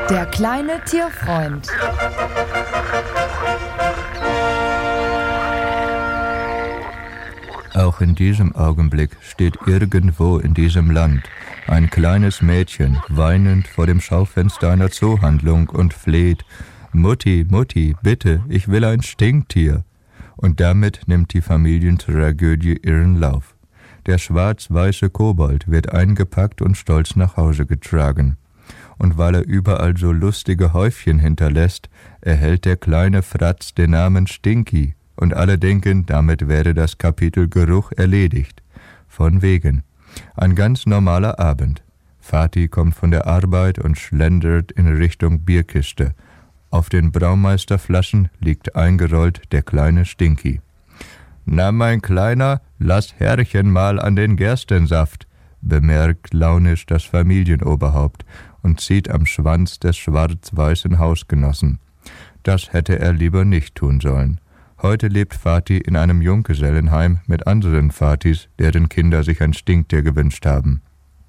Der kleine Tierfreund. Auch in diesem Augenblick steht irgendwo in diesem Land ein kleines Mädchen weinend vor dem Schaufenster einer Zoohandlung und fleht: Mutti, Mutti, bitte, ich will ein Stinktier. Und damit nimmt die Familientragödie ihren Lauf. Der schwarz-weiße Kobold wird eingepackt und stolz nach Hause getragen. Und weil er überall so lustige Häufchen hinterlässt, erhält der kleine Fratz den Namen Stinky. Und alle denken, damit wäre das Kapitel Geruch erledigt. Von wegen. Ein ganz normaler Abend. Vati kommt von der Arbeit und schlendert in Richtung Bierkiste. Auf den Braumeisterflaschen liegt eingerollt der kleine Stinky. »Na, mein Kleiner, lass Herrchen mal an den Gerstensaft«, bemerkt launisch das Familienoberhaupt und zieht am Schwanz des schwarz-weißen Hausgenossen. Das hätte er lieber nicht tun sollen. Heute lebt Vati in einem Junggesellenheim mit anderen Vatis, deren Kinder sich ein Stinktier gewünscht haben.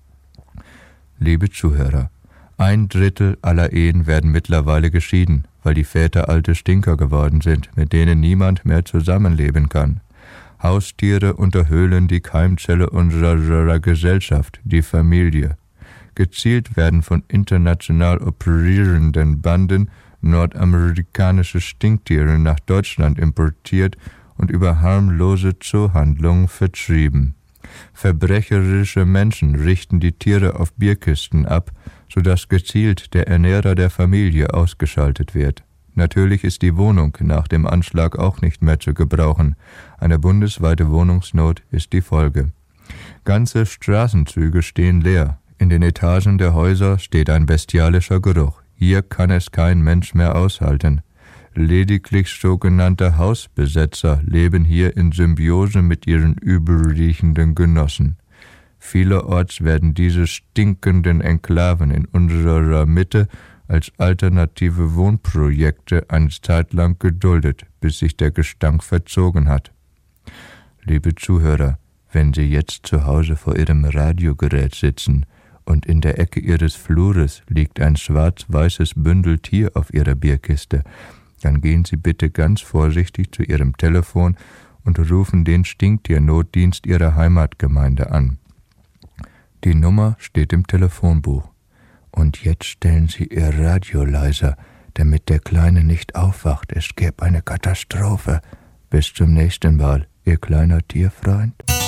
Liebe Zuhörer, 1/3 aller Ehen werden mittlerweile geschieden, weil die Väter alte Stinker geworden sind, mit denen niemand mehr zusammenleben kann. Haustiere unterhöhlen die Keimzelle unserer Gesellschaft, die Familie. Gezielt werden von international operierenden Banden nordamerikanische Stinktiere nach Deutschland importiert und über harmlose Zoohandlungen vertrieben. Verbrecherische Menschen richten die Tiere auf Bierkisten ab, sodass gezielt der Ernährer der Familie ausgeschaltet wird. Natürlich ist die Wohnung nach dem Anschlag auch nicht mehr zu gebrauchen. Eine bundesweite Wohnungsnot ist die Folge. Ganze Straßenzüge stehen leer. In den Etagen der Häuser steht ein bestialischer Geruch. Hier kann es kein Mensch mehr aushalten. Lediglich sogenannte Hausbesetzer leben hier in Symbiose mit ihren übelriechenden Genossen. Vielerorts werden diese stinkenden Enklaven in unserer Mitte als alternative Wohnprojekte eine Zeit lang geduldet, bis sich der Gestank verzogen hat. Liebe Zuhörer, wenn Sie jetzt zu Hause vor Ihrem Radiogerät sitzen und in der Ecke Ihres Flures liegt ein schwarz-weißes Bündel Tier auf Ihrer Bierkiste, dann gehen Sie bitte ganz vorsichtig zu Ihrem Telefon und rufen den Stinktiernotdienst Ihrer Heimatgemeinde an. Die Nummer steht im Telefonbuch. Und jetzt stellen Sie Ihr Radio leiser, damit der Kleine nicht aufwacht. Es gäbe eine Katastrophe. Bis zum nächsten Mal, Ihr kleiner Tierfreund.